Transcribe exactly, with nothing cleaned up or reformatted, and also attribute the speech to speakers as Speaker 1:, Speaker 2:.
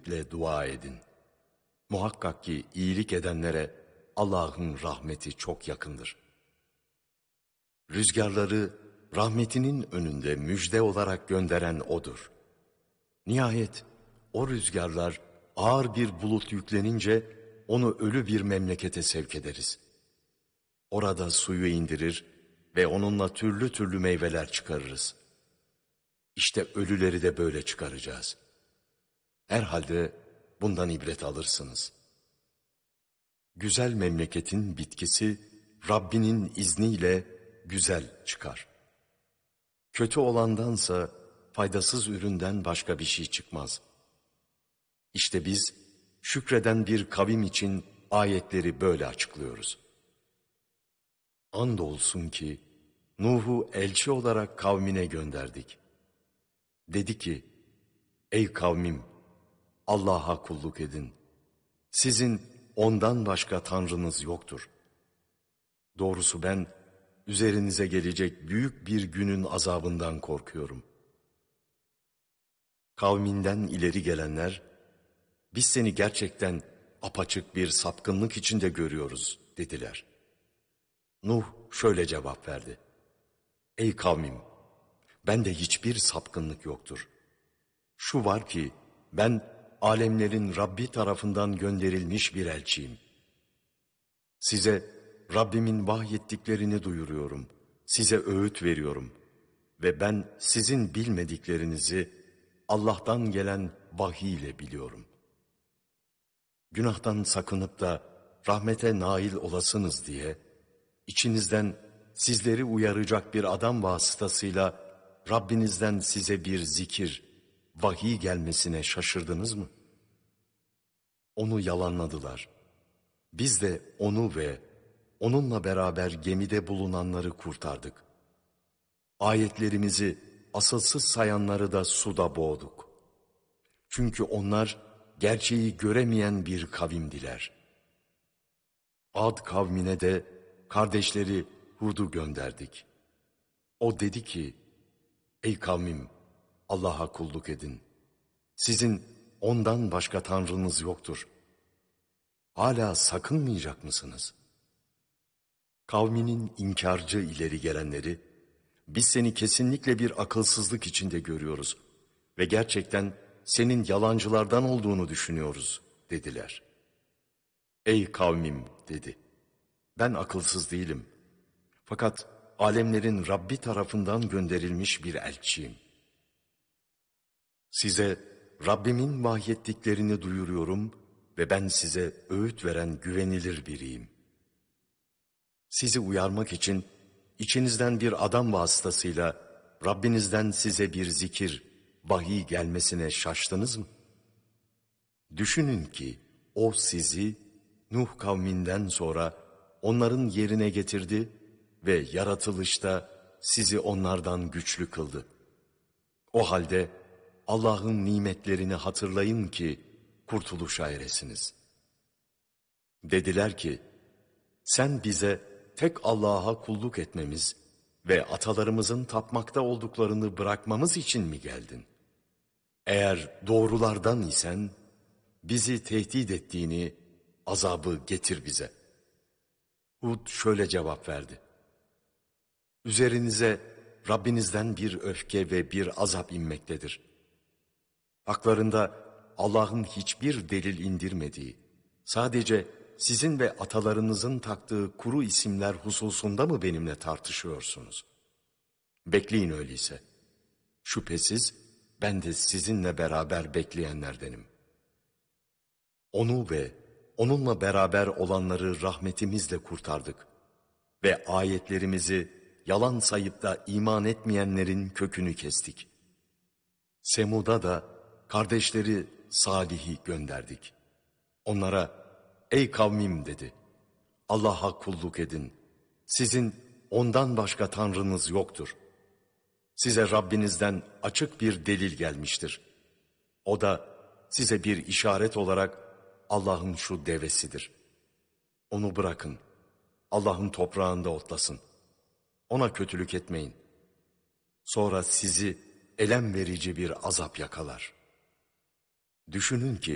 Speaker 1: yürekle dua edin. Muhakkak ki iyilik edenlere Allah'ın rahmeti çok yakındır. Rüzgarları rahmetinin önünde müjde olarak gönderen O'dur. Nihayet o rüzgarlar ağır bir bulut yüklenince onu ölü bir memlekete sevk ederiz. Orada suyu indirir ve onunla türlü türlü meyveler çıkarırız. İşte ölüleri de böyle çıkaracağız. Herhalde bundan ibret alırsınız. Güzel memleketin bitkisi Rabbinin izniyle güzel çıkar. Kötü olandansa faydasız üründen başka bir şey çıkmaz. İşte biz şükreden bir kavim için ayetleri böyle açıklıyoruz. Andolsun ki Nuh'u elçi olarak kavmine gönderdik. Dedi ki, ey kavmim, Allah'a kulluk edin. Sizin ondan başka tanrınız yoktur. Doğrusu ben üzerinize gelecek büyük bir günün azabından korkuyorum. Kavminden ileri gelenler, biz seni gerçekten apaçık bir sapkınlık içinde görüyoruz dediler. Nuh şöyle cevap verdi. Ey kavmim, bende hiçbir sapkınlık yoktur. Şu var ki ben alemlerin Rabbi tarafından gönderilmiş bir elçiyim. Size Rabbimin vahyettiklerini duyuruyorum, size öğüt veriyorum ve ben sizin bilmediklerinizi Allah'tan gelen vahiy ile biliyorum. Günahtan sakınıp da rahmete nail olasınız diye, içinizden sizleri uyaracak bir adam vasıtasıyla Rabbinizden size bir zikir, vahiy gelmesine şaşırdınız mı? Onu yalanladılar. Biz de onu ve onunla beraber gemide bulunanları kurtardık. Ayetlerimizi asılsız sayanları da suda boğduk. Çünkü onlar gerçeği göremeyen bir kavimdiler. Ad kavmine de kardeşleri Hud'u gönderdik. O dedi ki, ey kavmim, Allah'a kulluk edin. Sizin ondan başka tanrınız yoktur. Hala sakınmayacak mısınız? Kavminin inkarcı ileri gelenleri, biz seni kesinlikle bir akılsızlık içinde görüyoruz ve gerçekten senin yalancılardan olduğunu düşünüyoruz dediler. Ey kavmim dedi, ben akılsız değilim. Fakat alemlerin Rabbi tarafından gönderilmiş bir elçiyim. Size Rabbimin vahyettiklerini duyuruyorum ve ben size öğüt veren güvenilir biriyim. Sizi uyarmak için içinizden bir adam vasıtasıyla Rabbinizden size bir zikir, vahiy gelmesine şaştınız mı? Düşünün ki o sizi Nuh kavminden sonra onların yerine getirdi ve yaratılışta sizi onlardan güçlü kıldı. O halde Allah'ın nimetlerini hatırlayın ki kurtuluşa eresiniz. Dediler ki, sen bize tek Allah'a kulluk etmemiz ve atalarımızın tapmakta olduklarını bırakmamız için mi geldin? Eğer doğrulardan isen, bizi tehdit ettiğini, azabı getir bize. Hud şöyle cevap verdi. Üzerinize Rabbinizden bir öfke ve bir azap inmektedir. Haklarında Allah'ın hiçbir delil indirmediği, sadece sizin ve atalarınızın taktığı kuru isimler hususunda mı benimle tartışıyorsunuz? Bekleyin öyleyse. Şüphesiz ben de sizinle beraber bekleyenlerdenim. Onu ve onunla beraber olanları rahmetimizle kurtardık ve ayetlerimizi yalan sayıp da iman etmeyenlerin kökünü kestik. Semud'a da kardeşleri Salih'i gönderdik. Onlara, ey kavmim dedi, Allah'a kulluk edin. Sizin ondan başka tanrınız yoktur. Size Rabbinizden açık bir delil gelmiştir. O da size bir işaret olarak Allah'ın şu devesidir. Onu bırakın, Allah'ın toprağında otlasın. Ona kötülük etmeyin. Sonra sizi elem verici bir azap yakalar. Düşünün ki,